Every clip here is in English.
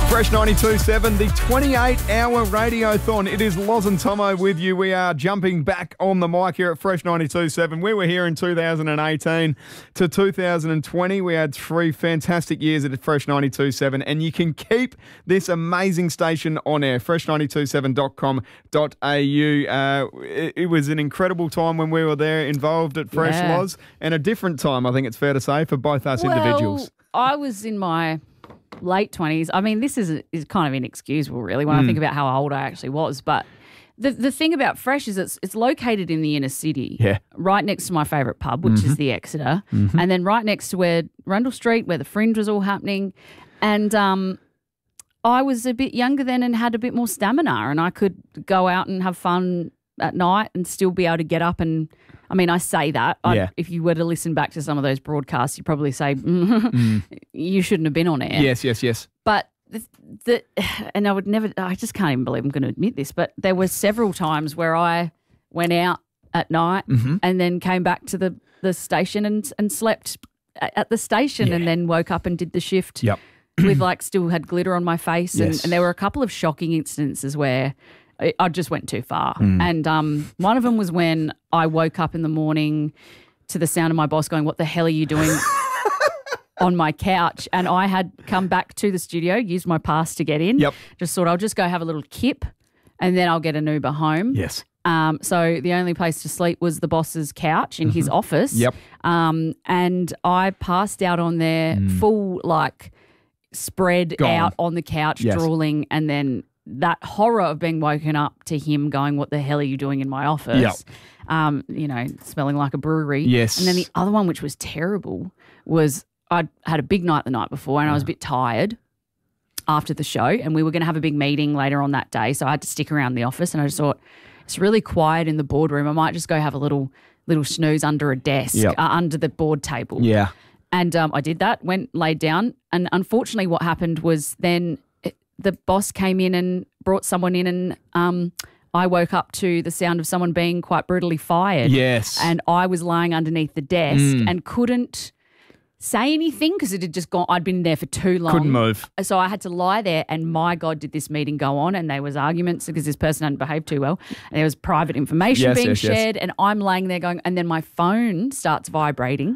Fresh 92.7, the 28-hour radiothon. It is Loz and Tomo with you. We are jumping back on the mic here at Fresh 92.7. We were here in 2018 to 2020. We had 3 fantastic years at Fresh 92.7, and you can keep this amazing station on air, fresh927.com.au. It was an incredible time when we were there involved at Fresh, Loz, and a different time, I think it's fair to say, for both us individuals. I was in my late 20s. I mean, this is kind of inexcusable, really, when I think about how old I actually was. But the thing about Fresh is it's located in the inner city, right next to my favourite pub, which is the Exeter, and then right next to where Rundle Street, where the Fringe was all happening. And I was a bit younger then and had a bit more stamina, and I could go out and have fun at night and still be able to get up and, I mean, I say that. If you were to listen back to some of those broadcasts, you'd probably say, you shouldn't have been on air. Yes. But, and I just can't even believe I'm going to admit this, but there were several times where I went out at night and then came back to the station and slept at the station and then woke up and did the shift with still had glitter on my face. And there were a couple of shocking instances where I just went too far. And one of them was when I woke up in the morning to the sound of my boss going, "What the hell are you doing on my couch?" And I had come back to the studio, used my pass to get in. Just thought I'll just go have a little kip and then I'll get an Uber home. So the only place to sleep was the boss's couch in his office. And I passed out on there full spread out on the couch, drooling, and then that horror of being woken up to him going, "What the hell are you doing in my office?" Smelling like a brewery. And then the other one, which was terrible, was I'd had a big night the night before and I was a bit tired after the show, and we were going to have a big meeting later on that day, so I had to stick around the office, and I just thought, it's really quiet in the boardroom. I might just go have a little snooze under a desk, under the board table. And I did that, laid down, and unfortunately what happened was then the boss came in and brought someone in, and I woke up to the sound of someone being quite brutally fired. And I was lying underneath the desk and couldn't say anything because it had just gone. I'd been there for too long. Couldn't move. So I had to lie there, and my God, did this meeting go on, and there was arguments because this person hadn't behaved too well, and there was private information being shared, and I'm laying there going, and then my phone starts vibrating,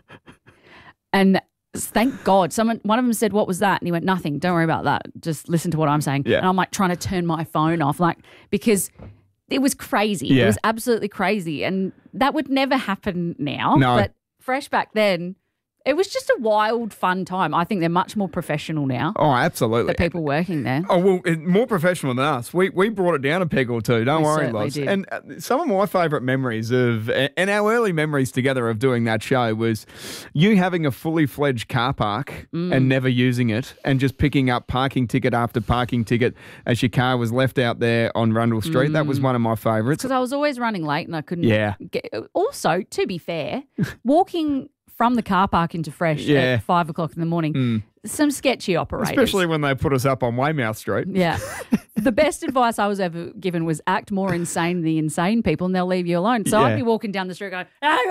and thank God, one of them said, "What was that?" And he went, "Nothing. Don't worry about that. Just listen to what I'm saying." And I'm trying to turn my phone off, because it was crazy. It was absolutely crazy, and that would never happen now. No. But Fresh back then, it was just a wild, fun time. I think they're much more professional now. Oh, absolutely. The people working there. Oh, well, more professional than us. We brought it down a peg or two. Don't worry, Loz. Did. And some of my favourite memories and our early memories together of doing that show was you having a fully fledged car park and never using it, and just picking up parking ticket after parking ticket as your car was left out there on Rundle Street. That was one of my favourites. Because I was always running late and I couldn't get. Also, to be fair, walking from the car park into Fresh at 5 o'clock in the morning, some sketchy operators. Especially when they put us up on Weymouth Street. The best advice I was ever given was act more insane than the insane people and they'll leave you alone. So I'd be walking down the street going,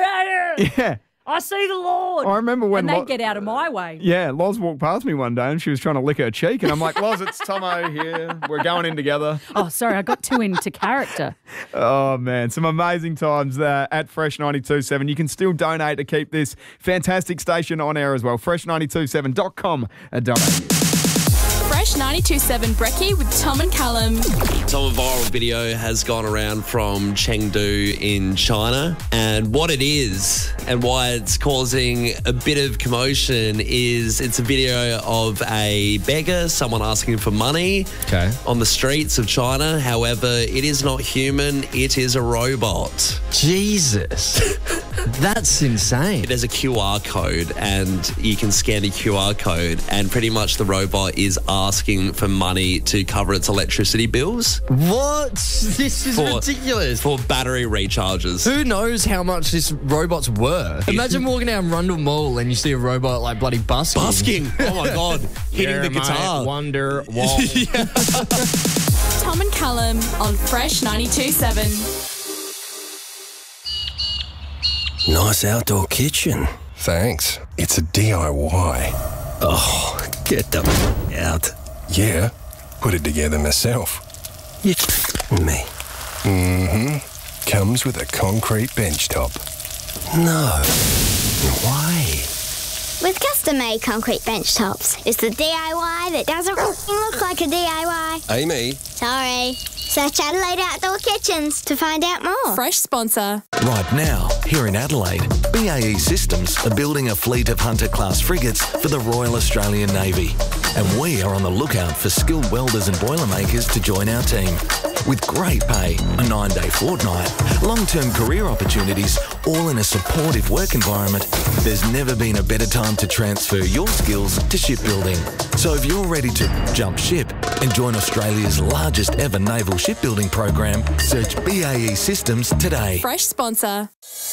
I see the Lord. I remember when... And they'd get out of my way. Yeah, Loz walked past me one day and she was trying to lick her cheek, and I'm like, "Loz, it's Tomo here. We're going in together." Oh, sorry, I got too into character. Oh, man, some amazing times there at Fresh 92.7. You can still donate to keep this fantastic station on air as well. fresh927.com.au. Fresh 92.7 Brekkie with Tom and Callum. So a viral video has gone around from Chengdu in China, and what it is and why it's causing a bit of commotion is it's a video of a beggar, someone asking for money on the streets of China. However, it is not human, it is a robot. Jesus. That's insane. There's a QR code and you can scan the QR code and pretty much the robot is asking for money to cover its electricity bills. What? This is ridiculous. For battery recharges. Who knows how much this robot's worth? Imagine walking down Rundle Mall and you see a robot like bloody busking. Busking. Oh my God. Hitting the guitar. Wonder Wall. Tom and Callum on Fresh 92.7. Nice outdoor kitchen. Thanks. It's a DIY. Oh, get the out. Yeah, put it together myself. Me. Comes with a concrete bench top. No. Why? With custom-made concrete bench tops, it's the DIY that doesn't look like a DIY. Amy. Sorry. Search Adelaide Outdoor Kitchens to find out more. Fresh sponsor. Right now, here in Adelaide, BAE Systems are building a fleet of Hunter-class frigates for the Royal Australian Navy. And we are on the lookout for skilled welders and boilermakers to join our team. With great pay, a 9-day fortnight, long-term career opportunities, all in a supportive work environment, there's never been a better time to transfer your skills to shipbuilding. So if you're ready to jump ship and join Australia's largest ever naval shipbuilding program, search BAE Systems today. Fresh sponsor.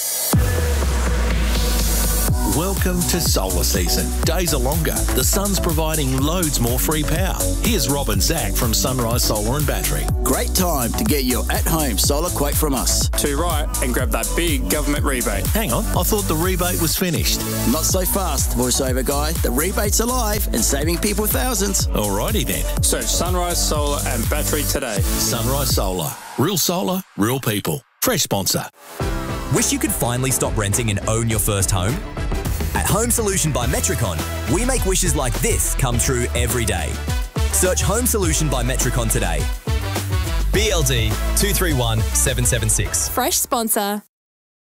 Welcome to solar season. Days are longer. The sun's providing loads more free power. Here's Rob and Zach from Sunrise Solar and Battery. Great time to get your at-home solar quote from us. To right and grab that big government rebate. Hang on, I thought the rebate was finished. Not so fast, voiceover guy. The rebate's alive and saving people thousands. Alrighty then. Search Sunrise Solar and Battery today. Sunrise Solar. Real solar, real people. Fresh sponsor. Wish you could finally stop renting and own your first home? At Home Solution by Metricon, we make wishes like this come true every day. Search Home Solution by Metricon today. BLD 231 776. Fresh sponsor.